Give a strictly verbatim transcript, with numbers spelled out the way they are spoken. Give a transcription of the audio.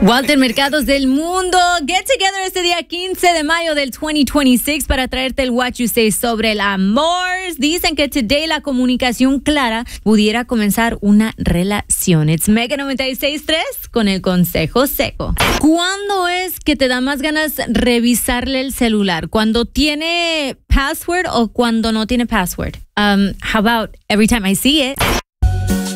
Walter Mercados del Mundo, get together este día quince de mayo del dos mil veintiséis para traerte el What You Say sobre el amor. Dicen que today la comunicación clara pudiera comenzar una relación. It's Mega noventa y seis punto tres con el consejo seco. ¿Cuándo es que te da más ganas revisarle el celular? ¿Cuando tiene password o cuando no tiene password? Um, how about every time I see it?